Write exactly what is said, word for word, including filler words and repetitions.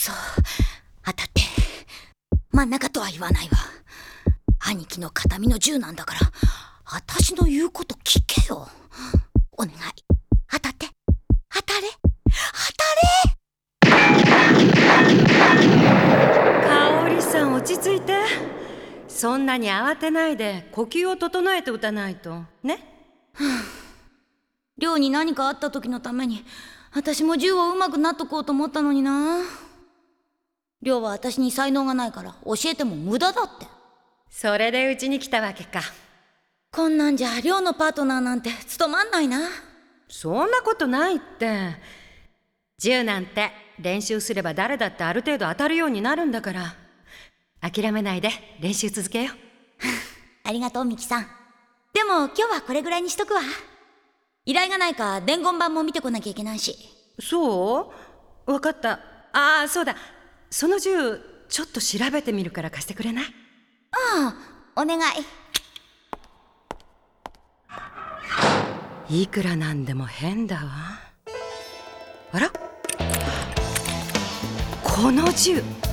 そう、当たって。真ん中とは言わないわ。兄貴の形見の銃なんだから、私の言うこと聞けよ。お願い、当たって。当たれ、当たれ。 香織さん、落ち着いて。そんなに慌てないで呼吸を整えて打たないとね。 亮に何かあった時のために私も銃を上手くなっとこうと思ったのにな。亮は私に才能がないから教えても無駄だって。 それでうちに来たわけか。 こんなんじゃ亮のパートナーなんて務まんないな。 そんなことないって。銃なんて練習すれば誰だってある程度当たるようになるんだから。諦めないで練習続けよう。 ありがとうミキさん。でも今日はこれぐらいにしとくわ。依頼がないか伝言板も見てこなきゃいけないし。 そうわかった。ああ、そうだ、その銃ちょっと調べてみるから貸してくれない？ ああ、お願い。いくらなんでも変だわ。あら、この銃